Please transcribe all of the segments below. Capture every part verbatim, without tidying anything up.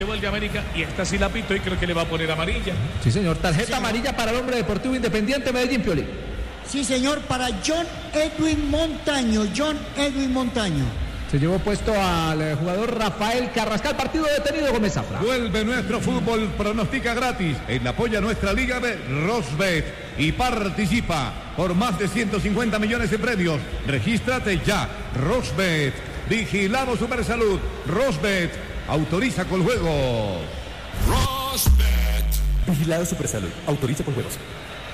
El de América y esta sí la pito y creo que le va a poner amarilla. Sí, señor. Tarjeta sí, amarilla para el hombre Deportivo Independiente Medellín, Piolín. Sí, señor, para John Edwin Montaño. John Edwin Montaño. Se llevó puesto al jugador Rafael Carrascal. Partido detenido, Gómez Zafra. Vuelve nuestro fútbol, pronostica gratis. En la apoya nuestra Liga de Rosbet y participa por más de ciento cincuenta millones de premios. Regístrate ya. Rosbet. Vigilado Supersalud. Rosbet. Autoriza con juegos. Rosbet. Vigilado Supersalud. Autoriza con juegos.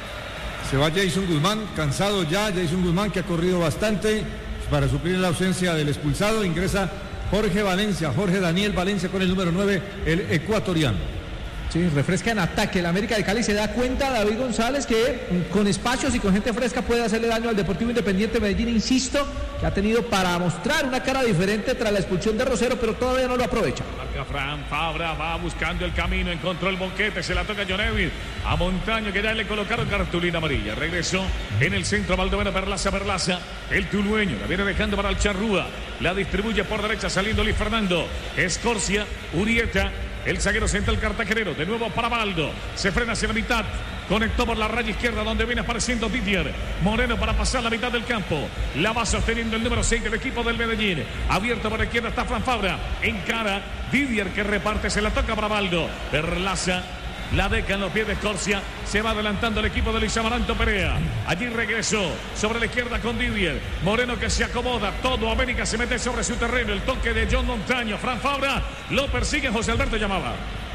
Se va Jason Guzmán, cansado ya. Jason Guzmán, que ha corrido bastante para suplir la ausencia del expulsado. Ingresa Jorge Valencia, Jorge Daniel Valencia con el número nueve, el ecuatoriano. Sí, refresca en ataque. El América de Cali se da cuenta, David González, que con espacios y con gente fresca puede hacerle daño al Deportivo Independiente Medellín. Insisto, que ha tenido para mostrar una cara diferente tras la expulsión de Rosero, pero todavía no lo aprovecha. Marca Fran Fabra, va buscando el camino, encontró el boquete, se la toca John Edwin a Montaño, que ya le colocaron cartulina amarilla. Regresó en el centro Baldomero Perlaza, Perlaza, el tulueño, la viene dejando para el Charrúa, la distribuye por derecha, saliendo Luis Fernando, Escorcia, Urieta, el zaguero central cartagenero, de nuevo para Baldo, se frena hacia la mitad, conectó por la raya izquierda donde viene apareciendo Didier Moreno para pasar la mitad del campo, la va sosteniendo el número seis del equipo del Medellín, abierto por la izquierda está Fran Fabra, encara Didier que reparte, se la toca para Baldo, Perlaza, la deca en los pies de Escorcia, se va adelantando el equipo de Luis Amaranto Perea, allí regresó sobre la izquierda con Didier, Moreno que se acomoda, todo América se mete sobre su terreno, el toque de John Montaño, Fran Fabra, lo persigue, José Alberto llamaba.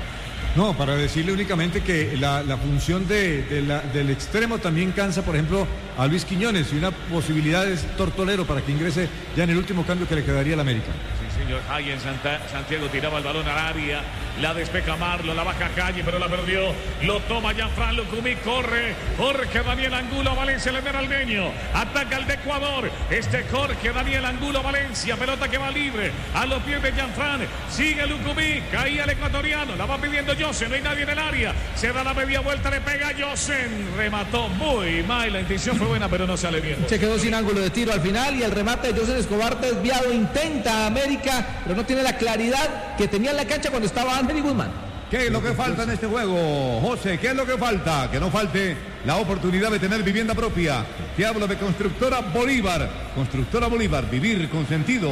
No, para decirle únicamente que la, la función de, de la, del extremo también cansa, por ejemplo, a Luis Quiñones, y una posibilidad es Tortolero para que ingrese ya en el último cambio que le quedaría al América. Sí, señor, ahí en Santa, Santiago tiraba el balón al área, la despeja Marlo, la baja Calle, pero la perdió, lo toma Gianfran Lucumí, corre, Jorge Daniel Angulo Valencia, el almeño, ataca el de Ecuador, este Jorge Daniel Angulo Valencia, pelota que va libre, a los pies de Gianfran, sigue Lucumí, caía el ecuatoriano, la va pidiendo Josen, no hay nadie en el área, se da la media vuelta, le pega Josen, remató muy mal, la intención fue buena, pero no sale bien. Se quedó sin ángulo de tiro al final y el remate de Josen Escobar desviado, intenta América, pero no tiene la claridad que tenía en la cancha cuando estaba Anthony Guzmán. ¿Qué es lo que falta en este juego, José? ¿Qué es lo que falta? Que no falte la oportunidad de tener vivienda propia. Te hablo de Constructora Bolívar. Constructora Bolívar, vivir con sentido.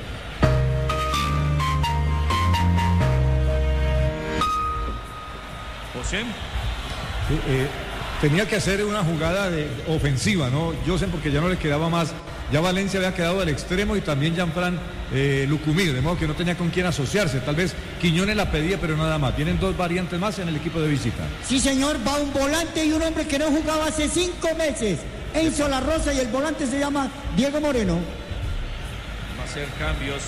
José. Sí, eh, tenía que hacer una jugada de ofensiva, ¿no? Josen, porque ya no le quedaba más. Ya Valencia había quedado al extremo y también Gianfran eh, Lucumí, de modo que no tenía con quién asociarse. Tal vez Quiñones la pedía, pero nada más. Tienen dos variantes más en el equipo de visita. Sí, señor, va un volante y un hombre que no jugaba hace cinco meses. Enzo La Rosa, y el volante se llama Diego Moreno. Va a hacer cambios.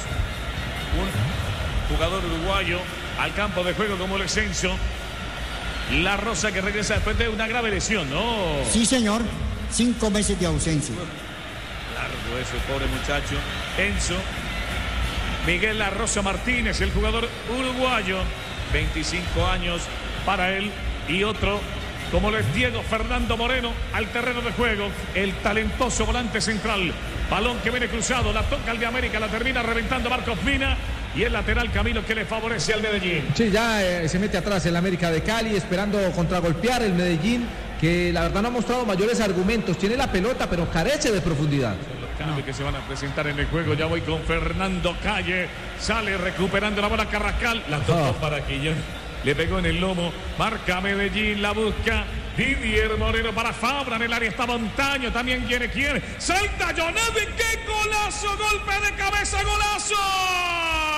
Un jugador uruguayo al campo de juego como el Exenso. La Rosa que regresa después de una grave lesión, ¿no? Sí, señor. Cinco meses de ausencia. Largo eso, pobre muchacho. Enzo. Miguel La Rosa Martínez, el jugador uruguayo. veinticinco años para él. Y otro, como lo es Diego Fernando Moreno, al terreno de juego. El talentoso volante central. Balón que viene cruzado, la toca el de América, la termina reventando Marcos Mina. Y el lateral Camilo que le favorece al Medellín. Sí, ya eh, se mete atrás el América de Cali, esperando contragolpear el Medellín, que la verdad no ha mostrado mayores argumentos. Tiene la pelota, pero carece de profundidad. Los cambios no. que se van a presentar en el juego. Ya voy con Fernando Calle. Sale recuperando la bola Carrascal. La tocó oh. para Quillón. Le pegó en el lomo. Marca Medellín, la busca. Didier Moreno para Fabra, en el área está Montaño, también quiere, quiere. Salta John Edwin, ¡qué golazo! Golpe de cabeza, golazo.